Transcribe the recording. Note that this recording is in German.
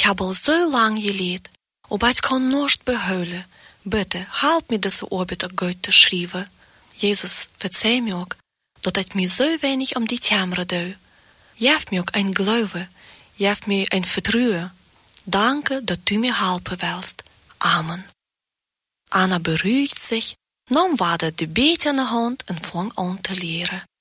habe al so lang geleerd, aber ich kann nicht behouden. Bitte, help mir diese Arbeit an Gott zu schreiben. Jesus, verzeih mir auch, dass ich mir so wenig um die Tiamre doe. Geef mir auch ein Glaube, geef mir ein Vertrauen. Danke, dass du mir helfen willst. Amen. Anna beruhigt sich, nahm weiter die Beete in de Hand und fang an te leren.